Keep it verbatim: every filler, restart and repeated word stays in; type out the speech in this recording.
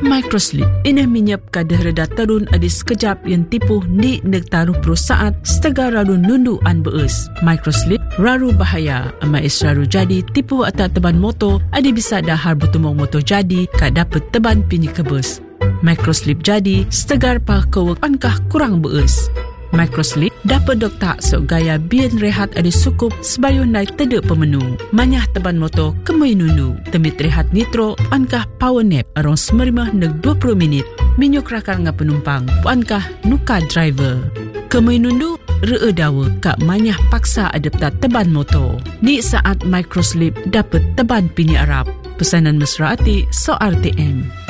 Microslip ini menyap kadah reda terun adi sekejap yang tipu ni nek taruh pro saat setega raru nundu an beus. Microslip raru bahaya ama is raru jadi tipu atas teban motor adi bisa dahar bertumong motor jadi kak dapat teban pini kebus. Microslip jadi setegar pa kewek ankah kurang beus. Microslip dapat doktak sok gaya bian rehat ada sukup sebayun naik tedek pemenu. Manyah teban motor kemui nundu. Temit rehat nitro puankah power nap arong semerimah neg dua puluh minit. Minyuk rakal nga penumpang puankah nuka driver. Kemui nundu ree dawa kak manyah paksa adapta teban motor. Ni saat Microslip dapat teban pini Arab. Pesanan mesra ati so R T M.